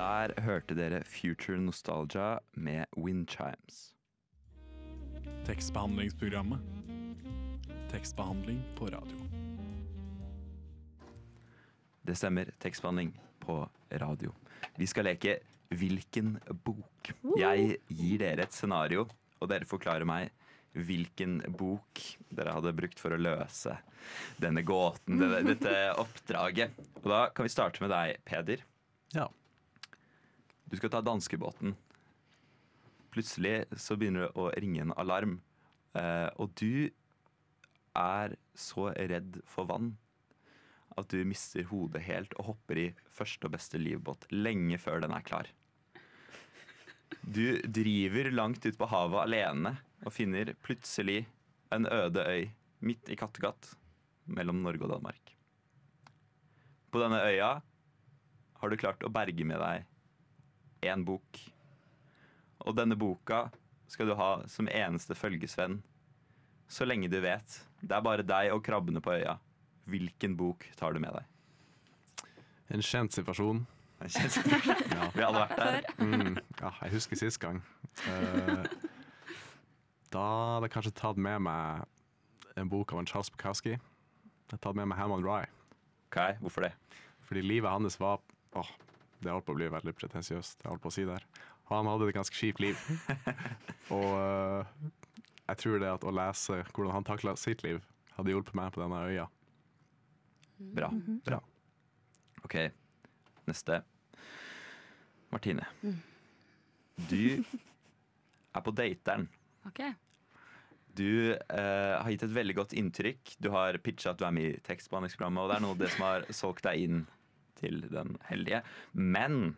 Der hørte dere Future Nostalgia med Wind Chimes. Tekstbehandlingsprogrammet. Tekstbehandling på radio. Det stemmer, tekstbehandling på radio. Vi skal leke Hvilken bok? Jeg gir dere et scenario, og dere forklarer meg hvilken bok dere hadde brukt for å løse denne gåten, dette oppdraget. Og da kan vi starte med deg, Peder. Ja. Du skal ta danskebåten. Plutselig så begynner det å ringe en alarm, og du er så redd for vann at du mister hodet helt og hopper i første og beste livbåt lenge før den er klar. Du driver langt ut på havet alene og finner plutselig en øde øy midt i Kattegat mellom Norge og Danmark. På denne øya har du klart å berge med deg en bok. Og denne boka skal du ha som eneste følgesvenn så lenge du vet. Det er bare deg og krabbene på øya. Hvilken bok tar du med deg? En kjent situasjon. Ja. Vi har alle vært der. Ja, jeg husker sist gang. Da hadde jeg kanskje tatt med meg en bok av en Charles Bukowski. Jeg har tatt med meg Hammond Rye. Ok, hvorfor det? Fordi livet hans var... det holdt på å bli veldig pretensiøst, jeg holdt på å si der. Han hadde et ganske kjipt liv. Og jeg tror det at å lese hvordan han taklet sitt liv hadde hjulpet meg på denne øya. Bra. Ok, neste. Martine. Du er på dateren. Ok. Du har gitt et veldig godt inntrykk. Du har pitchet at du er med i tekstbehandlingsprogrammet, og det er noe av det som har solgt deg inn til den heldige. Men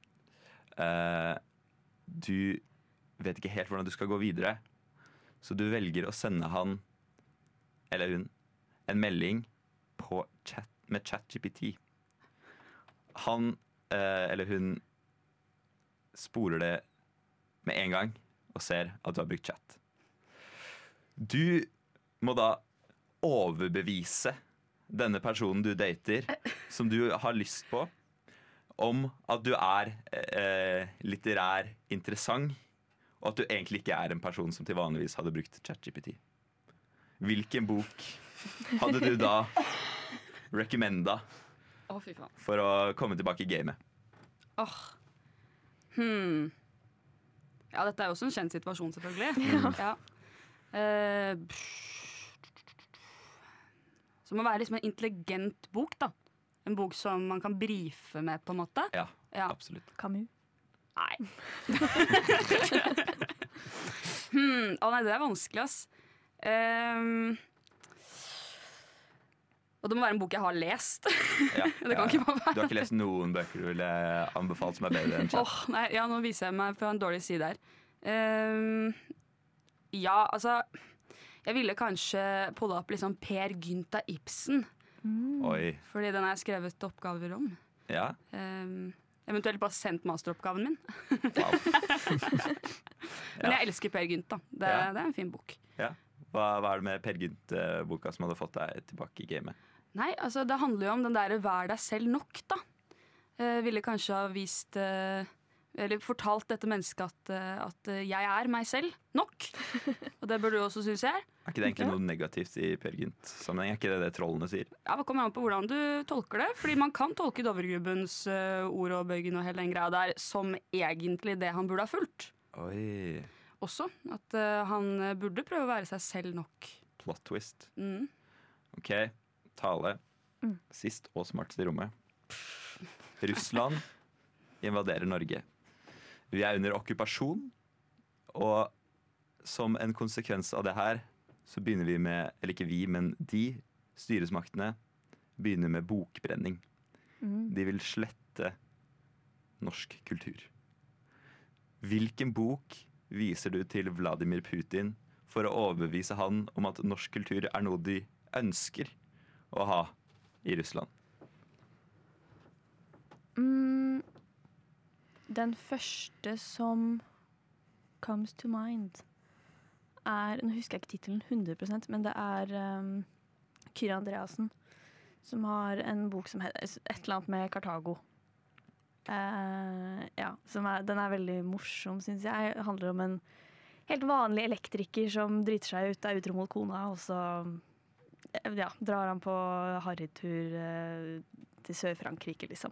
du vet ikke helt hvordan du skal gå videre, så du velger å sende han, eller hun, en melding på chat, med ChatGPT. Han eller hun spoler det med en gang og ser at du har brukt chat. Du må da overbevise denne personen du dater, som du har lyst på, om at du er litterær interessant, og at du egentlig ikke er en person som til vanligvis hadde brukt ChatGPT. Hvilken bok hadde du da recommenda Fy faen. for å komme tilbake i gamet? Ja, dette er jo også en kjent situasjon, selvfølgelig. Ja. Så det må være liksom en intelligent bok, da. En bok som man kan brife med, på en måte. Ja, Ja. absolutt. Camus. Nei. Nei, det er vanskelig, ass. Og det må være en bok jeg har lest. Ja, Det kan ikke bare være. Du har ikke lest noen bøker du ville anbefalt som er bedre enn chat? Nei, ja, nå viser jeg meg fra en dårlig side her. Ja, altså jeg ville kanskje pulle opp liksom Per Gynt av Ibsen. Oi. Fordi den har jeg skrevet oppgaver om. Ja? Eventuelt bare sendt masteroppgaven min. Wow. Men jeg elsker Per Gynt, da. Det er en fin bok. Ja. Hva er det med Per Gynt-boka som hadde fått deg tilbake i gamet? Nei, altså det handler jo om den der vær deg selv nok, da. Ville kanskje ha vist eller fortalt dette mennesket at jeg er meg selv nok. Og det burde du også synes jeg er. Er ikke det egentlig noe negativt i Per Gynt-sammenheng? Er ikke det det trollene sier? Ja, det kommer an på hvordan du tolker det. Fordi man kan tolke Dovregubbens ord og bøygen og hele den greia der som egentlig det han burde ha fulgt. Oi. Også at han burde prøve å være seg selv nok. Plot twist. Ok, Tale. Sist og smartest i rommet. Russland invaderer Norge. Vi er under okkupasjon, og som en konsekvens av det her, så begynner vi med, eller ikke vi, men de styresmaktene begynner med bokbrenning. De vil slette norsk kultur. Hvilken bok viser du til Vladimir Putin for å overbevise han om at norsk kultur er noe de ønsker å ha i Russland? Den første som comes to mind er, nå husker jeg ikke titelen 100%, men det er Kyrre Andreassen, som har en bok som heter et eller annet med Kartago. Den er veldig morsom, synes jeg. Det handler om en helt vanlig elektriker som driter seg ut, er utro mot kona, og så drar han på harrytur til Sør-Frankrike, liksom.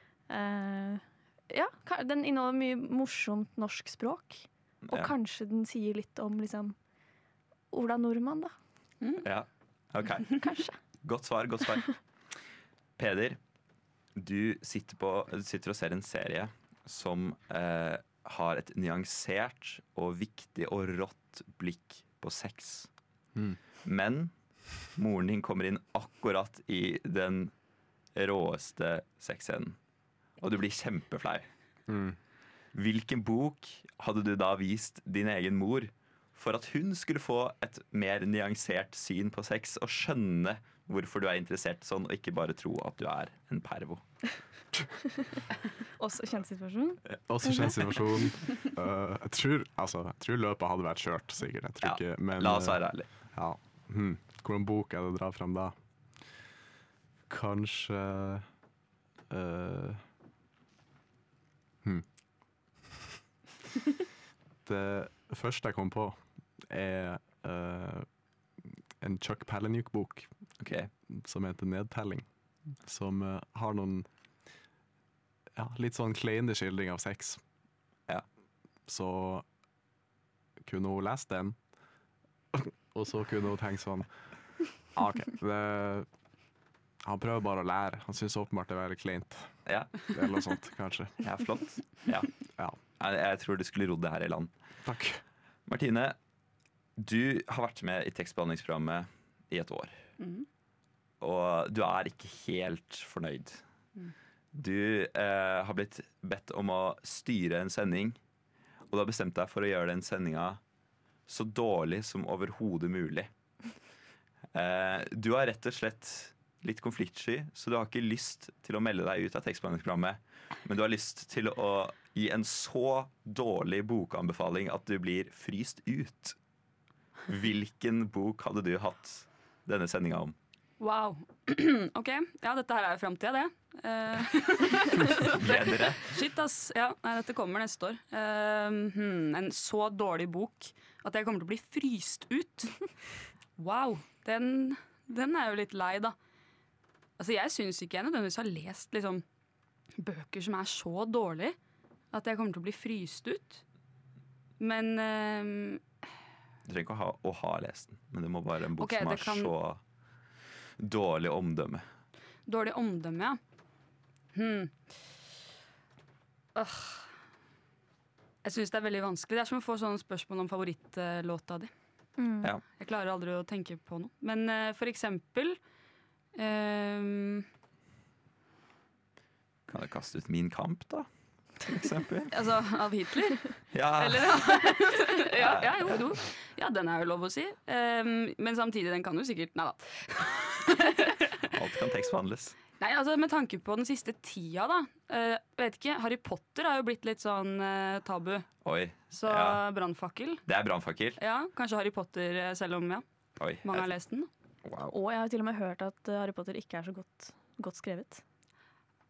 Den inneholder mye morsomt norsk språk, og kanskje den sier litt om liksom Ola Nordmann, da. Ja, ok. Kanskje. Godt svar. Peder, du sitter og ser en serie som har et nyansert og viktig og rått blikk på sex. Men moren din kommer inn akkurat i den råeste sexscenen, og du blir kjempeflau. Hvilken bok hadde du da vist din egen mor for at hun skulle få et mer nyansert syn på sex og skjønne hvorfor du er interessert sånn, og ikke bare tro at du er en pervo? Også kjent situasjon. Jeg tror løpet hadde vært kjørt, sikkert. Jeg tror ikke, men, la oss være ærlig. Ja. Hvordan bok er det å dra frem da? Kanskje Det første jeg kom på, er en Chuck Palahniuk-bok som heter Nedtelling, som har noen litt sånn kleine skildring av sex. Så kunne hun lest den, og så kunne hun tenkt sånn han prøver bare å lære. Han synes åpenbart det er veldig kleint. Eller noe sånt, kanskje. Ja, flott. Jeg tror du skulle rodd det her i land. Takk. Martine, du har vært med i tekstbehandlingsprogrammet i et år. Og du er ikke helt fornøyd. Du har blitt bedt om å styre en sending, og du har bestemt deg for å gjøre den sendinga så dårlig som overhodet mulig. Du har rett og slett litt konfliktsky, så du har ikke lyst til å melde deg ut av tekstbehandlingsprogrammet, men du har lyst til å gi en så dårlig bokanbefaling at du blir fryst ut. Hvilken bok hadde du hatt denne sendinga om? Wow. Ok, dette her er jo framtida, det. Bedre. Shit, ass. Dette kommer neste år. En så dårlig bok at jeg kommer til å bli fryst ut. Wow, den er jo litt lei, da. Altså, jeg synes ikke jeg nødvendigvis har lest liksom, bøker som er så dårlige at jeg kommer til å bli fryst ut. Men Du trenger ikke å ha lest den, men det må være en bok som har så dårlig omdømme. Dårlig omdømme, Jeg synes det er veldig vanskelig. Det er som å få sånne spørsmål om favorittlåta di. Jeg klarer aldri å tenke på noe. Men for eksempel Kan jeg kaste ut Min kamp, da? For eksempel. Altså, av Hitler? Eller, jo. Ja, den er jo lov å si. Men samtidig, den kan jo sikkert Neida. Alt kan tekstbehandles. Nei, altså med tanke på den siste tida da, vet ikke, Harry Potter har jo blitt litt sånn tabu. Oi. Så brannfakkel. Det er brannfakkel? Ja, kanskje Harry Potter, selv om mange har lest den. Wow. Og jeg har til og med hørt at Harry Potter ikke er så godt skrevet.